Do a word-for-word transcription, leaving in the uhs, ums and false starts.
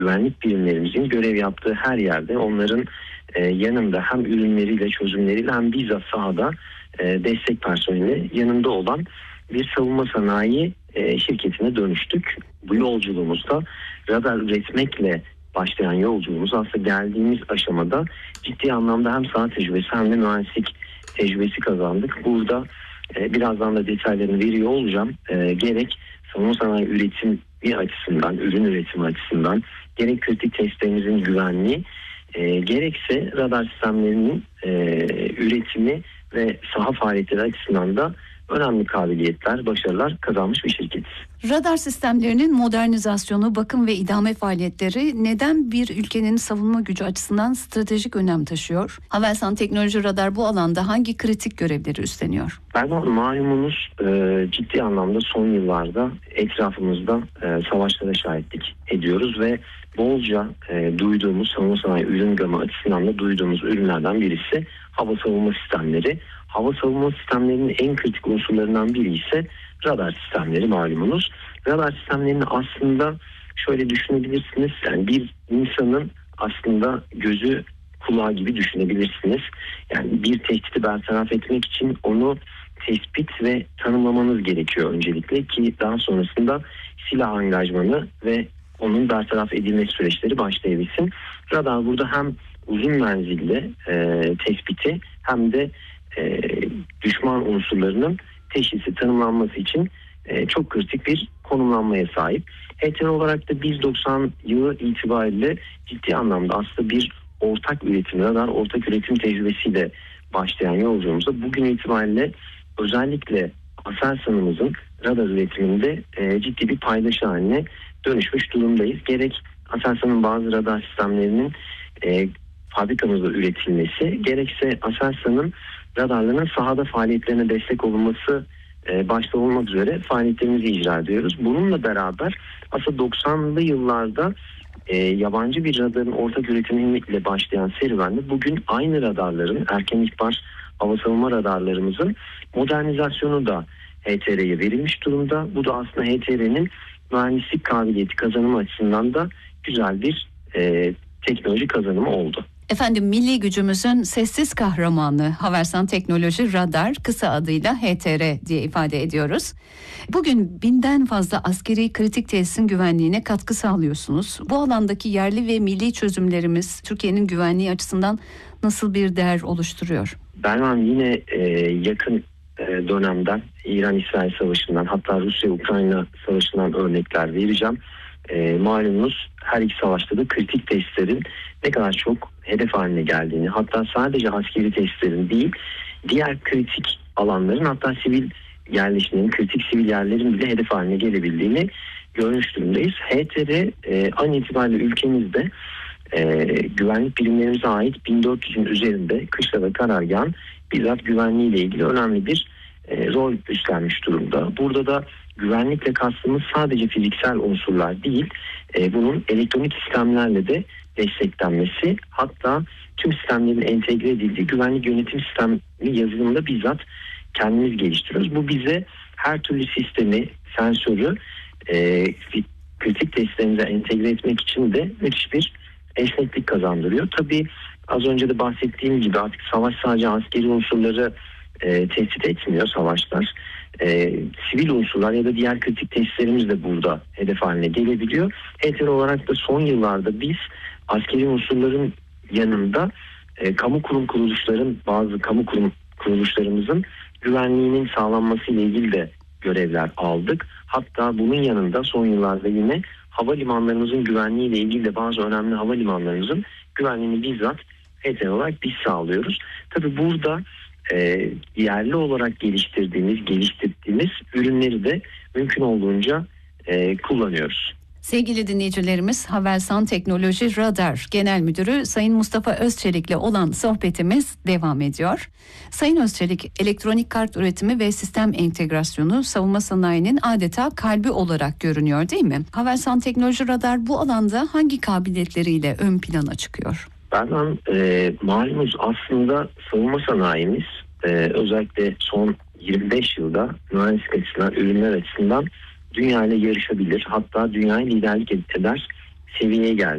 güvenlik birimlerimizin görev yaptığı her yerde onların e, yanında hem ürünleriyle, çözümleriyle hem bizzat sahada e, destek personeli yanında olan bir savunma sanayi e, şirketine dönüştük. Bu yolculuğumuzda radar üretmekle başlayan yolculuğumuz aslında geldiğimiz aşamada ciddi anlamda hem saha tecrübesi hem de mühendislik tecrübesi kazandık. Burada e, birazdan da detaylarını veriyor olacağım. E, gerek savunma sanayi üretimi açısından, ürün üretimi açısından, gerek kritik testlerimizin güvenliği, e, gerekse radar sistemlerinin e, üretimi ve saha faaliyetleri açısından da önemli kabiliyetler, başarılar kazanmış bir şirketiz. Radar sistemlerinin modernizasyonu, bakım ve idame faaliyetleri neden bir ülkenin savunma gücü açısından stratejik önem taşıyor? Havelsan Teknoloji Radar bu alanda hangi kritik görevleri üstleniyor? Ben malumunuz e, ciddi anlamda son yıllarda etrafımızda e, savaşlara şahitlik ediyoruz ve bolca e, duyduğumuz savunma sanayi ürün gamı açısından da duyduğumuz ürünlerden birisi hava savunma sistemleri. Hava savunma sistemlerinin en kritik unsurlarından biri ise radar sistemleri malumunuz. Radar sistemlerini aslında şöyle düşünebilirsiniz. Yani bir insanın aslında gözü kulağı gibi düşünebilirsiniz. Yani bir tehdidi bertaraf etmek için onu tespit ve tanımlamanız gerekiyor öncelikle ki daha sonrasında silah angajmanı ve onun bertaraf edilme süreçleri başlayabilsin. Radar burada hem uzun menzilli e, tespiti hem de e, düşman unsurlarının teşhisi tanımlanması için e, çok kritik bir konumlanmaya sahip. H T R olarak da biz doksan yılı itibariyle ciddi anlamda aslında bir ortak üretim, radar ortak üretim tecrübesiyle başlayan yolculuğumuzda bugün itibariyle özellikle Aselsan'ımızın radar üretiminde e, ciddi bir paydaşı haline dönüşmüş durumdayız. Gerek Aselsan'ın bazı radar sistemlerinin e, fabrikamızda üretilmesi, gerekse Aselsan'ın radarlarının sahada faaliyetlerine destek olunması e, başta olmak üzere faaliyetlerimizi icra ediyoruz. Bununla beraber aslında doksanlı yıllarda e, yabancı bir radarın ortak üretimiyle başlayan serüvende bugün aynı radarların, erken ihbar hava savunma radarlarımızın modernizasyonu da H T R'ye verilmiş durumda. Bu da aslında H T R'nin mühendislik kabiliyeti kazanımı açısından da güzel bir e, teknoloji kazanımı oldu. Efendim, milli gücümüzün sessiz kahramanı Havelsan Teknoloji Radar, kısa adıyla H T R diye ifade ediyoruz. Bugün binden fazla askeri kritik tesisin güvenliğine katkı sağlıyorsunuz. Bu alandaki yerli ve milli çözümlerimiz Türkiye'nin güvenliği açısından nasıl bir değer oluşturuyor? Ben yine e, yakın e, dönemden İran-İsrail Savaşı'ndan, hatta Rusya-Ukrayna Savaşı'ndan örnekler vereceğim. E, malumunuz her iki savaşta da kritik testlerin ne kadar çok hedef haline geldiğini, hatta sadece askeri testlerin değil diğer kritik alanların, hatta sivil yerleşimlerin, kritik sivil yerlerin bile hedef haline gelebildiğini görmüş durumdayız. H T R e, an itibariyle ülkemizde e, güvenlik birimlerimize ait bin dört yüzün üzerinde kışla ve karargahın bizzat güvenliğiyle ilgili önemli bir e, rol üstlenmiş durumda. Burada da güvenlikle kastımız sadece fiziksel unsurlar değil, e, bunun elektronik sistemlerle de desteklenmesi, hatta tüm sistemlerin entegre edildiği güvenlik yönetim sistemi yazılımında bizzat kendimiz geliştiriyoruz. Bu bize her türlü sistemi, sensörü e, kritik testlerimize entegre etmek için de müthiş bir esneklik kazandırıyor. Tabii az önce de bahsettiğim gibi artık savaş sadece askeri unsurları e, tespit etmiyor savaşlar. E, sivil unsurlar ya da diğer kritik testlerimiz de burada hedef haline gelebiliyor. H T R olarak da son yıllarda biz askeri unsurların yanında e, kamu kurum kuruluşların, bazı kamu kurum kuruluşlarımızın güvenliğinin sağlanması ile ilgili de görevler aldık. Hatta bunun yanında son yıllarda yine havalimanlarımızın güvenliği ile ilgili de bazı önemli havalimanlarımızın güvenliğini bizzat H T R olarak biz sağlıyoruz. Tabii burada e, yerli olarak geliştirdiğimiz, geliştirdiğimiz ürünleri de mümkün olduğunca e, kullanıyoruz. Sevgili dinleyicilerimiz, Havelsan Teknoloji Radar Genel Müdürü Sayın Mustafa Özçelik'le olan sohbetimiz devam ediyor. Sayın Özçelik, elektronik kart üretimi ve sistem entegrasyonu savunma sanayinin adeta kalbi olarak görünüyor, değil mi? Havelsan Teknoloji Radar bu alanda hangi kabiliyetleriyle ön plana çıkıyor? Berdan, e, malumunuz aslında savunma sanayimiz e, özellikle son yirmi beş yılda mühendislik açısından, ürünler açısından dünya ile yarışabilir, hatta dünyayı liderlik eder seviyeye geldi.